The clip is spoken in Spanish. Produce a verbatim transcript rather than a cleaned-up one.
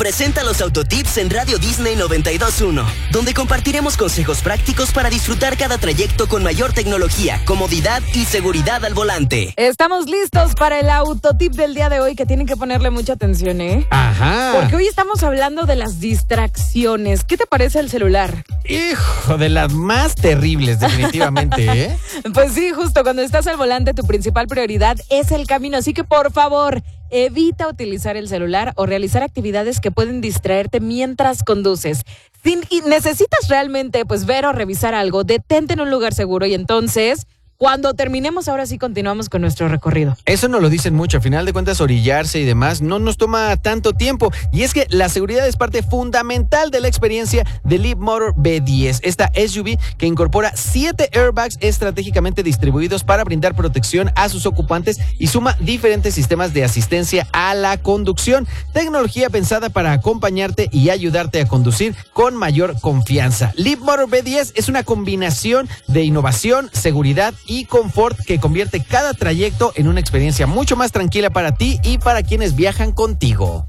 presenta los Autotips en Radio Disney noventa y dos punto uno, donde compartiremos consejos prácticos para disfrutar cada trayecto con mayor tecnología, comodidad y seguridad al volante. Estamos listos para el Autotip del día de hoy, que tienen que ponerle mucha atención, ¿eh? Ajá. Porque hoy estamos hablando de las distracciones. ¿Qué te parece el celular? Hijo, de las más terribles, definitivamente, ¿eh? Pues sí, justo cuando estás al volante, tu principal prioridad es el camino. Así que, por favor, evita utilizar el celular o realizar actividades que pueden distraerte mientras conduces. Si necesitas realmente pues ver o revisar algo, detente en un lugar seguro y entonces, cuando terminemos, ahora sí continuamos con nuestro recorrido. Eso nos lo dicen mucho. A final de cuentas, orillarse y demás no nos toma tanto tiempo. Y es que la seguridad es parte fundamental de la experiencia de Leapmotor B diez. Esta S U V que incorpora siete airbags estratégicamente distribuidos para brindar protección a sus ocupantes y suma diferentes sistemas de asistencia a la conducción. Tecnología pensada para acompañarte y ayudarte a conducir con mayor confianza. Leapmotor B diez es una combinación de innovación, seguridad y y confort que convierte cada trayecto en una experiencia mucho más tranquila para ti y para quienes viajan contigo.